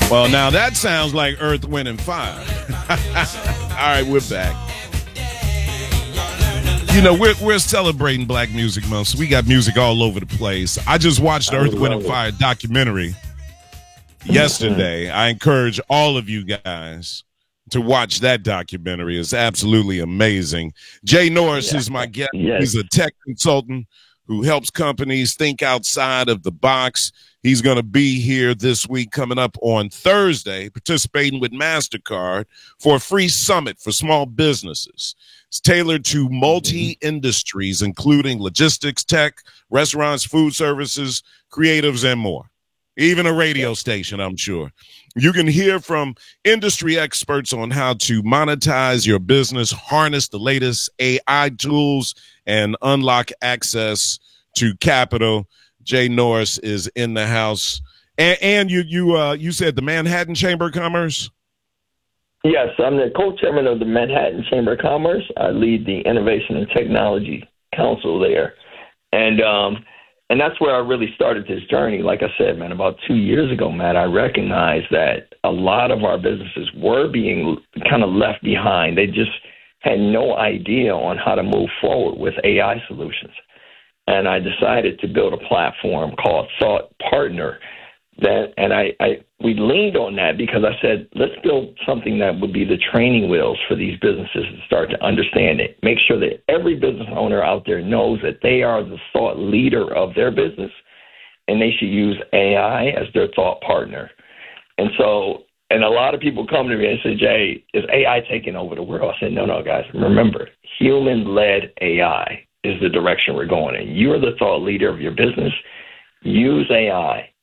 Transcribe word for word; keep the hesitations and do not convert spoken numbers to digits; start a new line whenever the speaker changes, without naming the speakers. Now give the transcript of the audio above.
Well, now that sounds like Earth, Wind, and Fire. All right, we're back. You know, we're we're celebrating Black Music Month, so we got music all over the place. I just watched the Earth, Wind, and Fire documentary yesterday. I encourage all of you guys to watch that documentary. It's absolutely amazing. Jay Norris yeah. is my guest. Yes. He's a tech consultant who helps companies think outside of the box. He's going to be here this week coming up on Thursday, participating with MasterCard for a free summit for small businesses. It's tailored to multi-industries, including logistics, tech, restaurants, food services, creatives, and more. Even a radio station, I'm sure. You can hear from industry experts on how to monetize your business, harness the latest A I tools, and unlock access to capital. Jay Norris is in the house. And, and you you uh, you said the Manhattan Chamber of Commerce?
Yes, I'm the co-chairman of the Manhattan Chamber of Commerce. I lead the Innovation and Technology Council there. And um, and that's where I really started this journey. Like I said, man, about two years ago, Matt, I recognized that a lot of our businesses were being kind of left behind. They just had no idea on how to move forward with A I solutions. And I decided to build a platform called Thought Partner. That, and I, I we leaned on that because I said, let's build something that would be the training wheels for these businesses to start to understand it. Make sure that every business owner out there knows that they are the thought leader of their business, and they should use A I as their thought partner. And so, and a lot of people come to me and say, Jay, is A I taking over the world? I said, no, no, guys. Remember, human-led A I is the direction we're going in. You're the thought leader of your business. Use A I